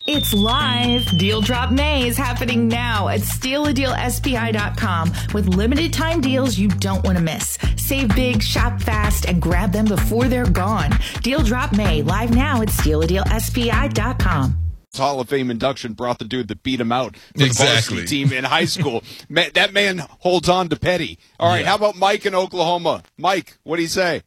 It's live. Deal Drop May is happening now at StealADealSPI.com with limited time deals you don't want to miss. Save big, shop fast, and grab them before they're gone. Deal Drop May live now at StealADealSPI.com. Hall of Fame induction brought the dude that beat him out for the varsity team in high school. That man holds on to Petty. All right, How about Mike in Oklahoma? Mike, what do you say?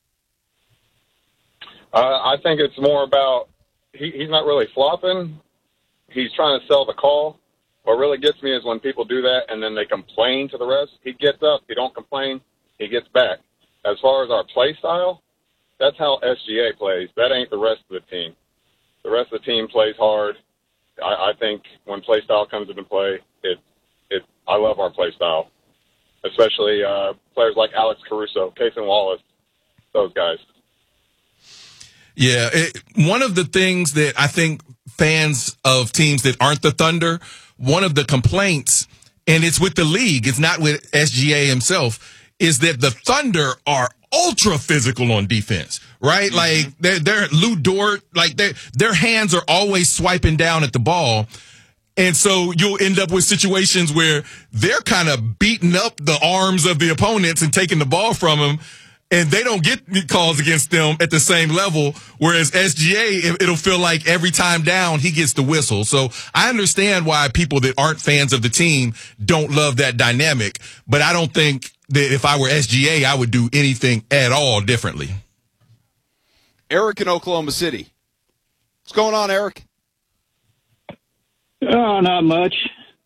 I think it's more about he's not really flopping. He's trying to sell the call. What really gets me is when people do that and then they complain to the refs. He gets up. He don't complain. He gets back. As far as our play style, that's how SGA plays. That ain't the rest of the team. The rest of the team plays hard. I think when play style comes into play, I love our play style, especially players like Alex Caruso, Cason Wallace, those guys. Yeah, one of the things that I think fans of teams that aren't the Thunder, one of the complaints, and it's with the league, it's not with SGA himself, is that the Thunder are ultra physical on defense, right? Mm-hmm. Like they're Lou Dort, like their hands are always swiping down at the ball. And so you'll end up with situations where they're kind of beating up the arms of the opponents and taking the ball from them. And they don't get calls against them at the same level, whereas SGA, it'll feel like every time down, he gets the whistle. So I understand why people that aren't fans of the team don't love that dynamic, but I don't think that if I were SGA, I would do anything at all differently. Eric in Oklahoma City. What's going on, Eric? Oh, not much.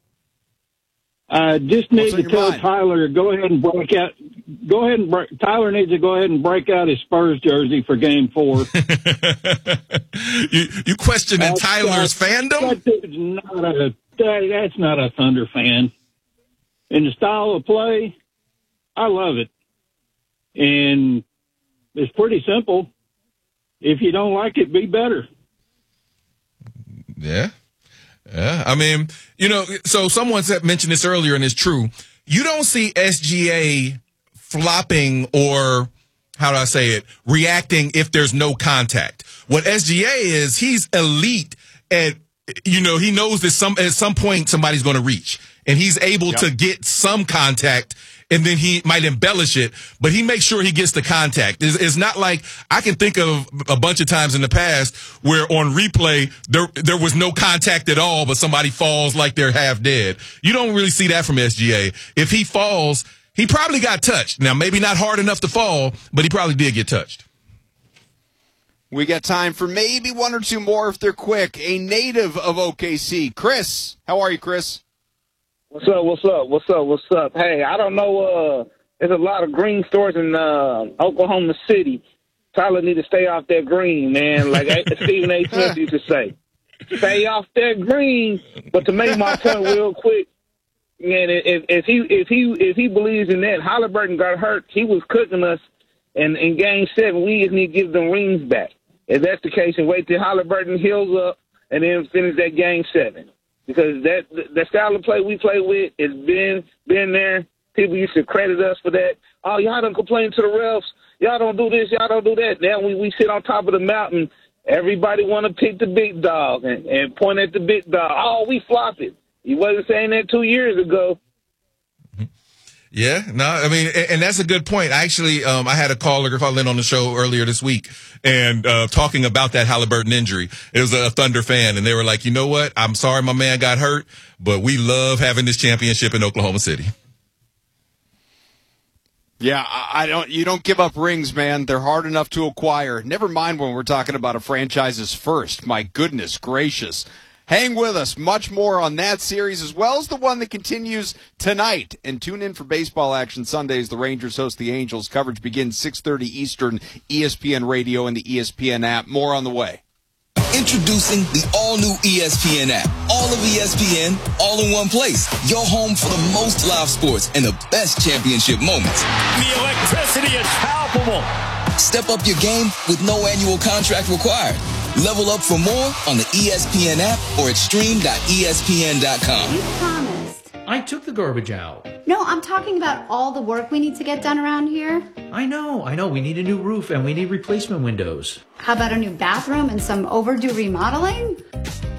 I just need to tell Tyler, go ahead and break out. Tyler needs to go ahead and break out his Spurs jersey for Game 4. You questioning Tyler's fandom? That's not a Thunder fan. And the style of play, I love it. And it's pretty simple. If you don't like it, be better. Yeah. Yeah. I mean, so someone mentioned this earlier, and it's true. You don't see SGA flopping or, how do I say it, reacting if there's no contact. What SGA is, he's elite at, he knows that at some point somebody's going to reach, and he's able to get some contact, and then he might embellish it, but he makes sure he gets the contact. It's not like I can think of a bunch of times in the past where on replay there was no contact at all, but somebody falls like they're half dead. You don't really see that from SGA. If he falls, he probably got touched. Now, maybe not hard enough to fall, but he probably did get touched. We got time for maybe one or two more if they're quick. A native of OKC, Chris. How are you, Chris? What's up? Hey, I don't know. There's a lot of green stores in Oklahoma City. Tyler need to stay off that green, man. Like Stephen A. Smith used to say, stay off that green. But to make my point real quick, man, if he believes in that, Halliburton got hurt. He was cooking us, and in Game 7, we just need to give them rings back. If that's the case, and wait till Halliburton heals up, and then finish that Game 7. Because that style of play we play with has been there. People used to credit us for that. Oh, y'all don't complain to the refs. Y'all don't do this. Y'all don't do that. Now we sit on top of the mountain. Everybody want to pick the big dog and point at the big dog. Oh, we flopping. He wasn't saying that 2 years ago. Yeah, no, I mean, and that's a good point. Actually, I had a caller call in on the show earlier this week and talking about that Halliburton injury. It was a Thunder fan, and they were like, you know what? I'm sorry my man got hurt, but we love having this championship in Oklahoma City. Yeah, you don't give up rings, man. They're hard enough to acquire. Never mind when we're talking about a franchise's first. My goodness gracious. Hang with us. Much more on that series, as well as the one that continues tonight. And tune in for baseball action Sundays. The Rangers host the Angels. Coverage begins 6:30 Eastern, ESPN Radio and the ESPN app. More on the way. Introducing the all-new ESPN app. All of ESPN, all in one place. Your home for the most live sports and the best championship moments. The electricity is palpable. Step up your game with no annual contract required. Level up for more on the ESPN app or at stream.espn.com. You promised. I took the garbage out. No, I'm talking about all the work we need to get done around here. I know. We need a new roof and we need replacement windows. How about a new bathroom and some overdue remodeling?